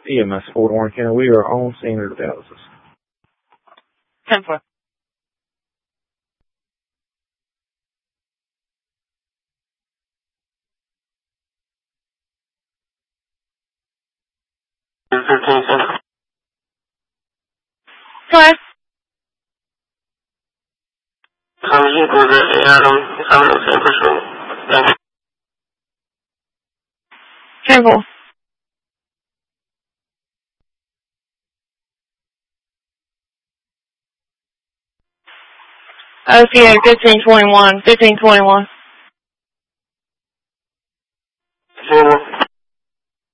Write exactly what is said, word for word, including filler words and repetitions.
E M S Fort Warren County. We are on scene at Dallas. ten four. Go ahead. Careful. O C A fifteen twenty-one, fifteen twenty-one.